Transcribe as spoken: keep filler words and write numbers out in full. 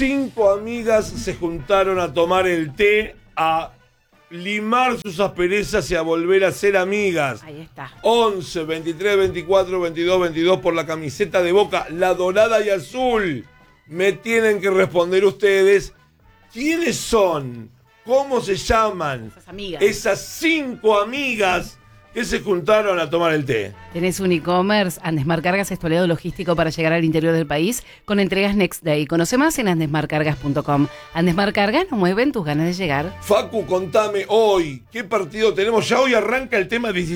Cinco amigas se juntaron a tomar el té, a limar sus asperezas y a volver a ser amigas. Ahí está. once, veintitrés, veinticuatro, veintidós, veintidós por la camiseta de Boca, la dorada y azul. Me tienen que responder ustedes. ¿Quiénes son? ¿Cómo se llaman? Esas amigas. Esas cinco amigas que se juntaron a tomar el té. Tenés un e-commerce, Andesmar Cargas es tu aliado logístico para llegar al interior del país con entregas Next Day. Conoce más en andesmar cargas punto com. Andesmar Cargas no mueven tus ganas de llegar. Facu, contame hoy, ¿qué partido tenemos? Ya hoy arranca el tema diecisiete.